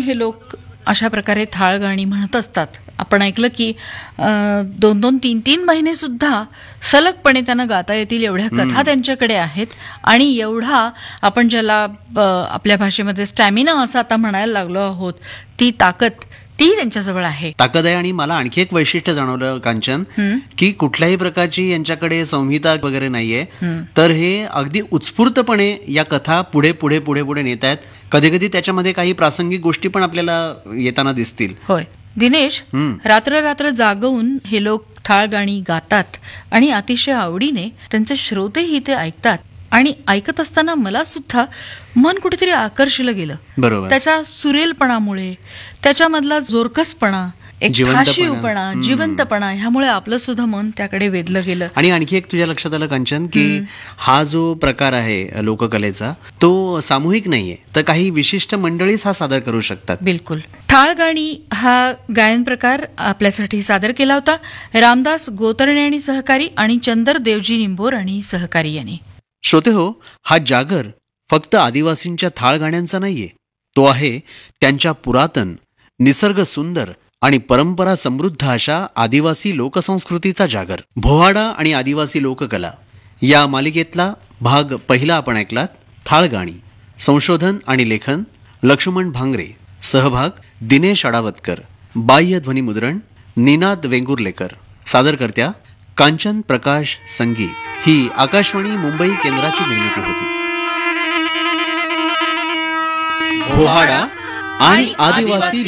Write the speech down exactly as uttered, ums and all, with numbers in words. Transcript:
हे लोक अशा प्रकारे थाळ गाणी म्हणत असतात. आपण ऐकलं की दोन दोन तीन तीन महिने सुद्धा सलगपणे त्यांना गाता येतील एवढ्या कथा त्यांच्याकडे आहेत. आणि एवढा आपण ज्याला आपल्या भाषेमध्ये स्टॅमिना असं आता म्हणायला लागलो आहोत, ती ताकद ती त्यांच्याजवळ आहे. ताकद आहे. आणि मला आणखी एक वैशिष्ट्य जाणवलं कांचन, की कुठल्याही प्रकारची यांच्याकडे संहिता वगैरे नाहीये, तर हे अगदी उत्स्फूर्तपणे या कथा पुढे पुढे पुढे पुढे नेत आहेत. कधी कधी त्याच्यामध्ये काही प्रासंगिक गोष्टी पण आपल्याला येताना दिसतील. होय दिनेश, रात्र रात्र जागवून हे लोक थाळ गाणी गातात आणि अतिशय आवडीने त्यांचे श्रोतेही ते ऐकतात. आणि ऐकत असताना मला सुद्धा मन कुठेतरी आकर्षलं गेलं. बरोबर. त्याच्या सुरेलपणामुळे, त्याच्यामधला जोरकसपणा, एक ठाशीवपणा, जिवंतपणा, ह्यामुळे आपलं सुद्धा मन त्याकडे वेधलं गेलं. आणि आणखी एक तुझ्या लक्षात आलं कांचन, की हा जो प्रकार आहे लोककलेचा, तो सामूहिक नाहीये, तर काही विशिष्ट मंडळीच हा सादर करू शकतात. बिलकुल. थाळ गाणी हा गायन प्रकार आपल्यासाठी सादर केला होता रामदास गोतरणे आणि सहकारी आणि चंदर देवजी निंबोर आणि सहकारी यांनी. श्रोते हो, हा जागर फक्त आदिवासींच्या थाळ गाण्यांचा नाहीये, तो आहे त्यांच्या पुरातन, निसर्ग सुंदर आणि परंपरा समृद्ध अशा आदिवासी लोकसंस्कृतीचा जागर. भोहाडा आणि आदिवासी लोककला या मालिकेतला भाग पहिला आपण ऐकलात, थाळ गाणी. संशोधन आणि लेखन लक्ष्मण भांगरे, सहभाग दिनेश अडावतकर, बाह्य ध्वनिमुद्रण निनाद वेंगुर्लेकर, सादरकर्त्या कांचन प्रकाश संगीत. ही आकाशवाणी मुंबई केंद्राची निर्मिती होती. भोहाडा आणि आदिवासी